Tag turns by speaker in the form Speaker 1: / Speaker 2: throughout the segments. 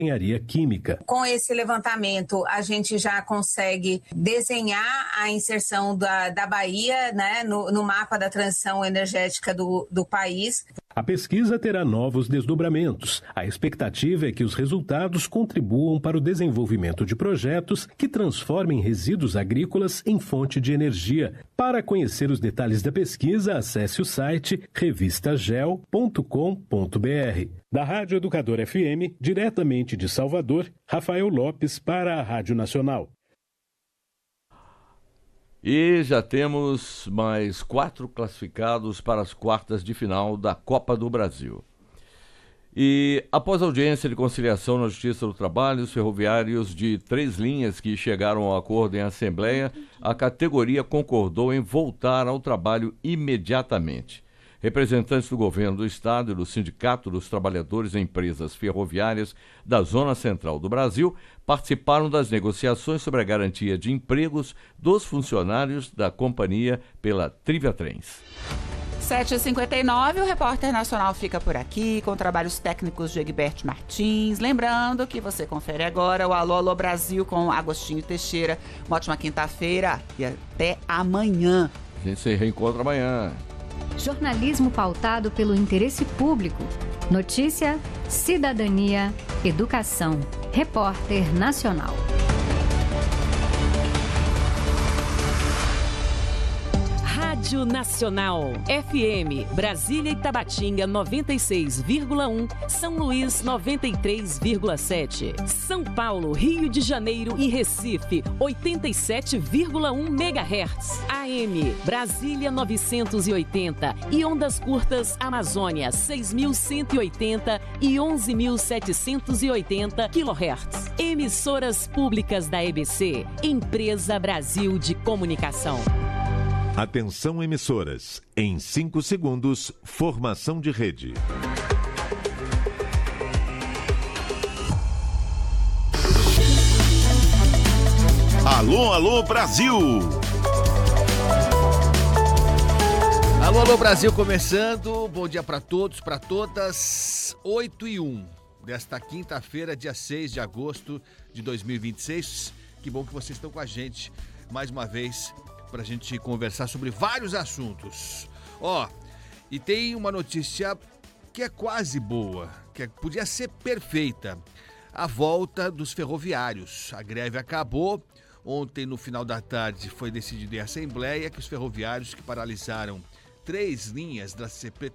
Speaker 1: engenharia química.
Speaker 2: Com esse levantamento, a gente já consegue desenhar a inserção da Bahia, né, no mapa da transição energética do país.
Speaker 1: A pesquisa terá novos desdobramentos. A expectativa é que os resultados contribuam para o desenvolvimento de projetos que transformem resíduos agrícolas em fonte de energia. Para conhecer os detalhes da pesquisa, acesse o site revistagel.com.br. Da Rádio Educador FM, diretamente de Salvador, Rafael Lopes para a Rádio Nacional.
Speaker 3: E já temos mais 4 classificados para as quartas de final da Copa do Brasil. E após a audiência de conciliação na Justiça do Trabalho, os ferroviários de 3 linhas que chegaram ao acordo em assembleia, a categoria concordou em voltar ao trabalho imediatamente. Representantes do governo do estado e do Sindicato dos Trabalhadores em Empresas Ferroviárias da Zona Central do Brasil participaram das negociações sobre a garantia de empregos dos funcionários da companhia pela Trivia Trens.
Speaker 4: 7h59, o Repórter Nacional fica por aqui com trabalhos técnicos de Egberto Martins. Lembrando que você confere agora o Alô Alô Brasil com Agostinho Teixeira. Uma ótima quinta-feira e até amanhã.
Speaker 3: A gente se reencontra amanhã.
Speaker 5: Jornalismo pautado pelo interesse público. Notícia, cidadania, educação. Repórter Nacional.
Speaker 6: Rádio Nacional, FM, Brasília e Tabatinga 96,1, São Luís 93,7, São Paulo, Rio de Janeiro e Recife 87,1 MHz, AM, Brasília 980 e ondas curtas Amazônia 6.180 e 11.780 kHz. Emissoras públicas da EBC, Empresa Brasil de Comunicação.
Speaker 7: Atenção emissoras, em 5 segundos, formação de rede.
Speaker 8: Alô, alô, Brasil!
Speaker 9: Alô, alô, Brasil, começando. Bom dia para todos, para todas. 8h01 desta quinta-feira, dia 6 de agosto de 2026. Que bom que vocês estão com a gente mais uma vez para a gente conversar sobre vários assuntos. E tem uma notícia que é quase boa, podia ser perfeita. A volta dos ferroviários. A greve acabou. Ontem, no final da tarde, foi decidido em assembleia que os ferroviários que paralisaram 3 linhas da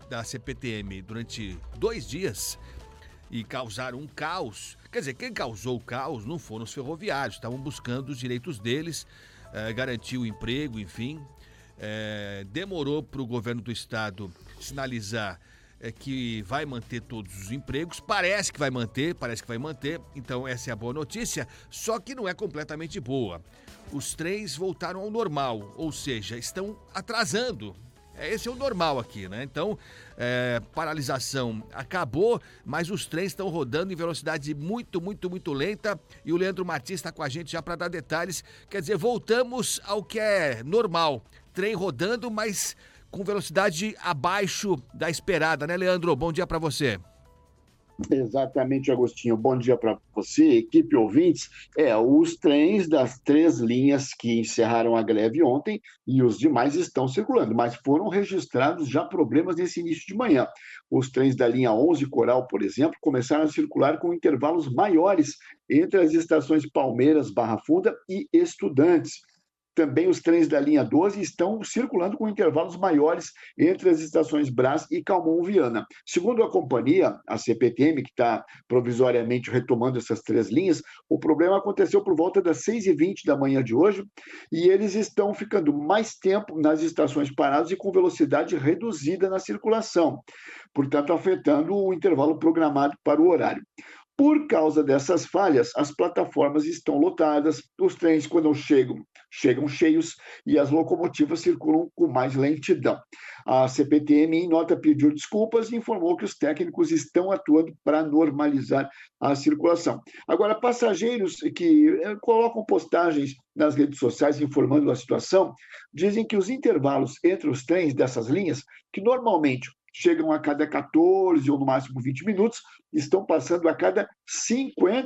Speaker 9: CPTM durante 2 dias e causaram um caos. Quer dizer, quem causou o caos não foram os ferroviários, estavam buscando os direitos deles, garantir o emprego, enfim. Demorou para o governo do estado sinalizar que vai manter todos os empregos. Parece que vai manter. Então essa é a boa notícia, só que não é completamente boa. Os trens voltaram ao normal, ou seja, estão atrasando. Esse é o normal aqui, né? Então, paralisação acabou, mas os trens estão rodando em velocidade muito, muito, muito lenta. E o Leandro Martins está com a gente já para dar detalhes. Quer dizer, voltamos ao que é normal. Trem rodando, mas com velocidade abaixo da esperada, né, Leandro? Bom dia para você.
Speaker 10: Exatamente, Agostinho. Bom dia para você, equipe ouvintes. Os trens das 3 linhas que encerraram a greve ontem e os demais estão circulando, mas foram registrados já problemas nesse início de manhã. Os trens da linha 11 Coral, por exemplo, começaram a circular com intervalos maiores entre as estações Palmeiras, Barra Funda e Estudantes. Também os trens da linha 12 estão circulando com intervalos maiores entre as estações Brás e Calmon Viana. Segundo a companhia, a CPTM, que está provisoriamente retomando essas 3 linhas, o problema aconteceu por volta das 6h20 da manhã de hoje e eles estão ficando mais tempo nas estações paradas e com velocidade reduzida na circulação, portanto afetando o intervalo programado para o horário. Por causa dessas falhas, as plataformas estão lotadas, os trens, quando chegam cheios e as locomotivas circulam com mais lentidão. A CPTM, em nota, pediu desculpas e informou que os técnicos estão atuando para normalizar a circulação. Agora, passageiros que colocam postagens nas redes sociais informando a situação, dizem que os intervalos entre os trens dessas linhas, que normalmente chegam a cada 14 ou no máximo 20 minutos, estão passando a cada 50